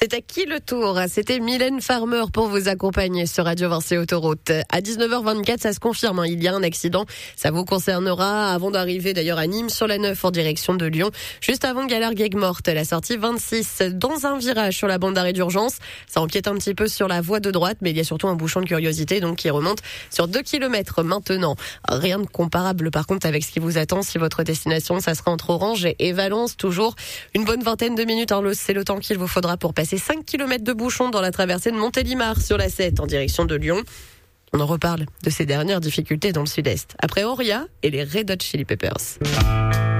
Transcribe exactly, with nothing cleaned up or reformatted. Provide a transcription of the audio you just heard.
C'est à qui le tour? C'était Mylène Farmer pour vous accompagner sur Radio Vinci Autoroute. À dix-neuf heures vingt-quatre, ça se confirme, hein, il y a un accident. Ça vous concernera avant d'arriver d'ailleurs à Nîmes sur la neuf en direction de Lyon. Juste avant Galargues-Aigues-Mortes, la sortie vingt-six, dans un virage sur la bande d'arrêt d'urgence. Ça empiète un petit peu sur la voie de droite, mais il y a surtout un bouchon de curiosité donc qui remonte sur deux kilomètres maintenant. Rien de comparable par contre avec ce qui vous attend si votre destination, ça sera entre Orange et Valence. Toujours une bonne vingtaine de minutes, hein, c'est le temps qu'il vous faudra pour passer cinq kilomètres de bouchon dans la traversée de Montélimar sur la sept en direction de Lyon. On en reparle de ces dernières difficultés dans le sud-est. Après Oria et les Red Hot Chili Peppers.